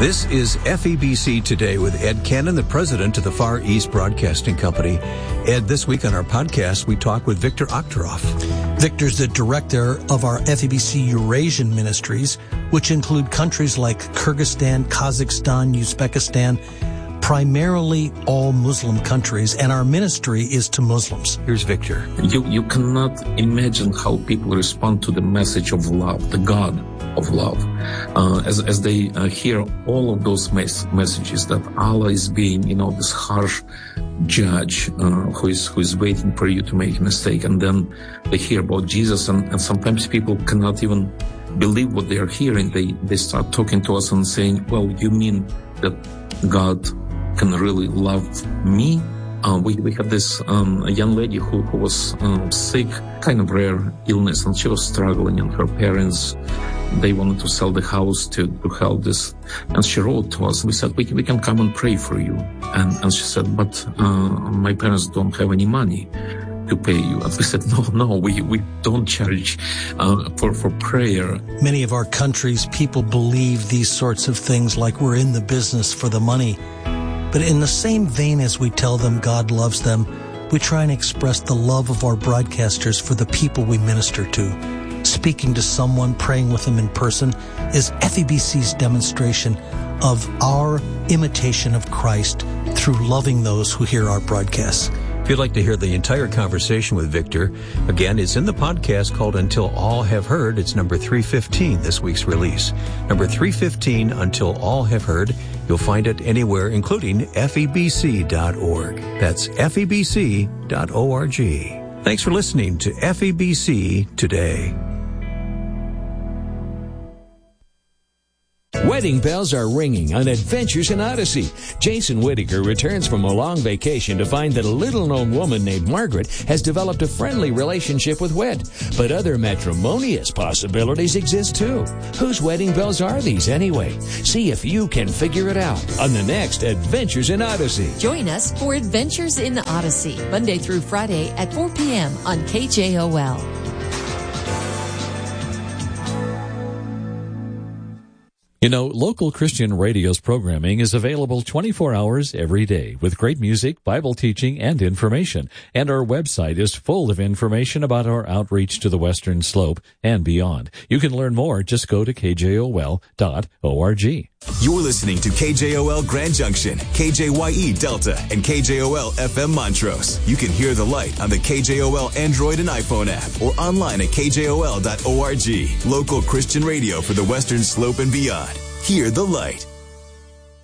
This is FEBC Today with Ed Cannon, the president of the Far East Broadcasting Company. Ed, this week on our podcast, we talk with Victor Oktorov. Victor's the director of our FEBC Eurasian ministries, which include countries like Kyrgyzstan, Kazakhstan, Uzbekistan, primarily all Muslim countries, and our ministry is to Muslims. Here's Victor. You cannot imagine how people respond to the message of love, the God of love, as they hear all of those messages that Allah is being, this harsh judge who is waiting for you to make a mistake, and then they hear about Jesus, and sometimes people cannot even believe what they are hearing. They start talking to us and saying, "Well, you mean that God can really love me?" We had this a young lady who was sick, kind of rare illness, and she was struggling, and her parents, they wanted to sell the house to help this. And she wrote to us. We said, we can come and pray for you. And she said, but my parents don't have any money to pay you. And we said, no, we don't charge for prayer. Many of our countries, people believe these sorts of things like we're in the business for the money. But in the same vein as we tell them God loves them, we try and express the love of our broadcasters for the people we minister to. Speaking to someone, praying with them in person, is FEBC's demonstration of our imitation of Christ through loving those who hear our broadcasts. If you'd like to hear the entire conversation with Victor, again, it's in the podcast called Until All Have Heard. It's number 315, this week's release. Number 315, Until All Have Heard. You'll find it anywhere, including FEBC.org. That's FEBC.org. Thanks for listening to FEBC Today. Wedding bells are ringing on Adventures in Odyssey. Jason Whittaker returns from a long vacation to find that a little-known woman named Margaret has developed a friendly relationship with Whit. But other matrimonious possibilities exist too. Whose wedding bells are these anyway? See if you can figure it out on the next Adventures in Odyssey. Join us for Adventures in Odyssey, Monday through Friday at 4 p.m. on KJOL. Local Christian Radio's programming is available 24 hours every day with great music, Bible teaching, and information. And our website is full of information about our outreach to the Western Slope and beyond. You can learn more. Just go to kjol.org. You're listening to KJOL Grand Junction, KJYE Delta, and KJOL FM Montrose. You can hear the light on the KJOL Android and iPhone app or online at kjol.org. Local Christian radio for the Western Slope and beyond. Hear the light.